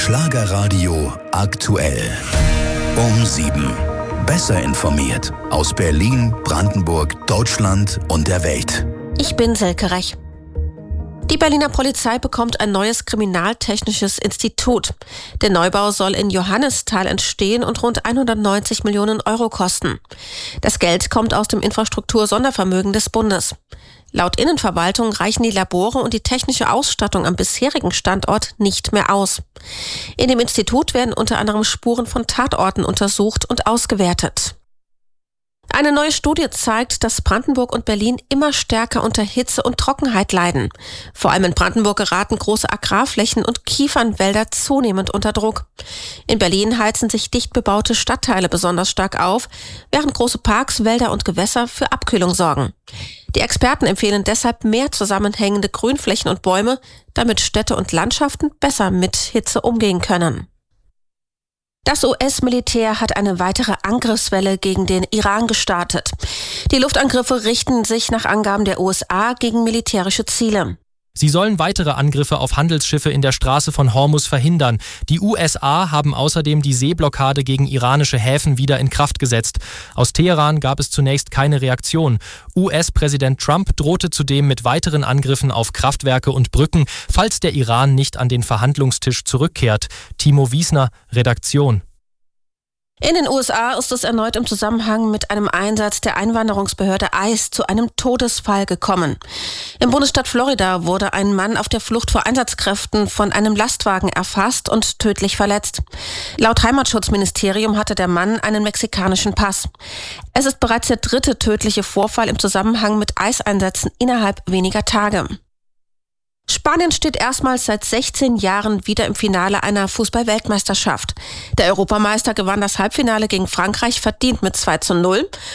Schlagerradio aktuell. Um 7. Besser informiert aus Berlin, Brandenburg, Deutschland und der Welt. Ich bin Silke Rech. Die Berliner Polizei bekommt ein neues kriminaltechnisches Institut. Der Neubau soll in Johannisthal entstehen und rund 190 Millionen Euro kosten. Das Geld kommt aus dem Infrastruktur-Sondervermögen des Bundes. Laut Innenverwaltung reichen die Labore und die technische Ausstattung am bisherigen Standort nicht mehr aus. In dem Institut werden unter anderem Spuren von Tatorten untersucht und ausgewertet. Eine neue Studie zeigt, dass Brandenburg und Berlin immer stärker unter Hitze und Trockenheit leiden. Vor allem in Brandenburg geraten große Agrarflächen und Kiefernwälder zunehmend unter Druck. In Berlin heizen sich dicht bebaute Stadtteile besonders stark auf, während große Parks, Wälder und Gewässer für Abkühlung sorgen. Die Experten empfehlen deshalb mehr zusammenhängende Grünflächen und Bäume, damit Städte und Landschaften besser mit Hitze umgehen können. Das US-Militär hat eine weitere Angriffswelle gegen den Iran gestartet. Die Luftangriffe richten sich nach Angaben der USA gegen militärische Ziele. Sie sollen weitere Angriffe auf Handelsschiffe in der Straße von Hormuz verhindern. Die USA haben außerdem die Seeblockade gegen iranische Häfen wieder in Kraft gesetzt. Aus Teheran gab es zunächst keine Reaktion. US-Präsident Trump drohte zudem mit weiteren Angriffen auf Kraftwerke und Brücken, falls der Iran nicht an den Verhandlungstisch zurückkehrt. Timo Wiesner, Redaktion. In den USA ist es erneut im Zusammenhang mit einem Einsatz der Einwanderungsbehörde ICE zu einem Todesfall gekommen. Im Bundesstaat Florida wurde ein Mann auf der Flucht vor Einsatzkräften von einem Lastwagen erfasst und tödlich verletzt. Laut Heimatschutzministerium hatte der Mann einen mexikanischen Pass. Es ist bereits der dritte tödliche Vorfall im Zusammenhang mit ICE-Einsätzen innerhalb weniger Tage. Spanien steht erstmals seit 16 Jahren wieder im Finale einer Fußball-Weltmeisterschaft. Der Europameister gewann das Halbfinale gegen Frankreich verdient mit 2:0